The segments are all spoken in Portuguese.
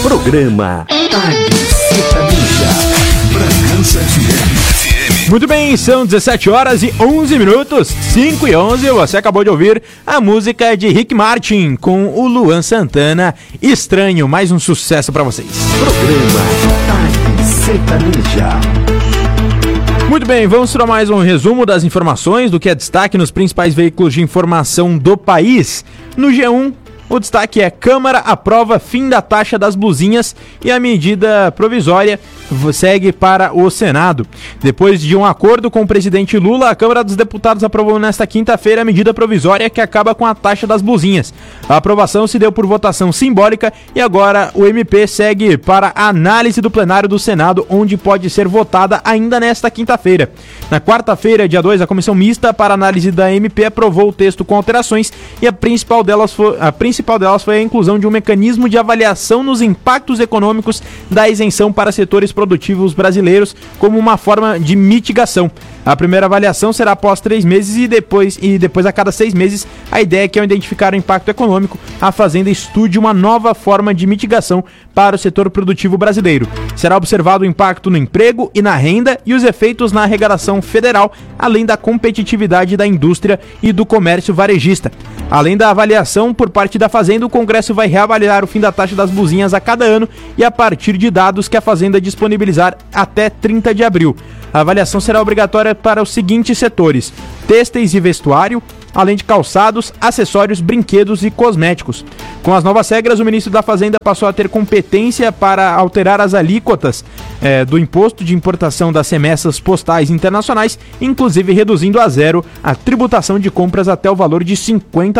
Programa Tarde Sertaneja. Bragança FM. Muito bem, são 17 horas e 11 minutos, 5 e 11. Você acabou de ouvir a música de Rick Martin com o Luan Santana, Estranho. Mais um sucesso pra vocês. Programa Tarde Sertaneja. Muito bem, vamos para mais um resumo das informações do que é destaque nos principais veículos de informação do país. No G1, o destaque é: Câmara aprova fim da taxa das blusinhas e a medida provisória segue para o Senado. Depois de um acordo com o presidente Lula, a Câmara dos Deputados aprovou nesta quinta-feira a medida provisória que acaba com a taxa das blusinhas. A aprovação se deu por votação simbólica e agora o MP segue para a análise do plenário do Senado, onde pode ser votada ainda nesta quinta-feira. Na quarta-feira, dia 2, a comissão mista para análise da MP aprovou o texto com alterações e a principal delas foi a inclusão de um mecanismo de avaliação nos impactos econômicos da isenção para setores produtivos brasileiros como uma forma de mitigação. A primeira avaliação será após 3 meses e depois a cada 6 meses. A ideia é que, ao identificar o impacto econômico, a Fazenda estude uma nova forma de mitigação para o setor produtivo brasileiro. Será observado o impacto no emprego e na renda e os efeitos na arrecadação federal, além da competitividade da indústria e do comércio varejista. Além da avaliação por parte da Fazenda, o Congresso vai reavaliar o fim da taxa das blusinhas a cada ano e a partir de dados que a Fazenda disponibilizar até 30 de abril. A avaliação será obrigatória para os seguintes setores: têxteis e vestuário, além de calçados, acessórios, brinquedos e cosméticos. Com as novas regras, o ministro da Fazenda passou a ter competência para alterar as alíquotas do imposto de importação das remessas postais internacionais, inclusive reduzindo a zero a tributação de compras até o valor de $50.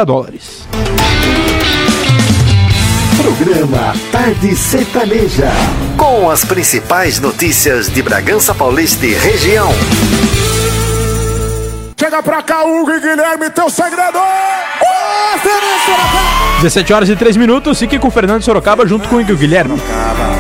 Programa Tarde Sertaneja. Com as principais notícias de Bragança Paulista e região. Chega pra cá, Hugo e Guilherme, teu segredo! 17 horas e 3 minutos, fique com o Fernando Sorocaba junto com o Guilherme.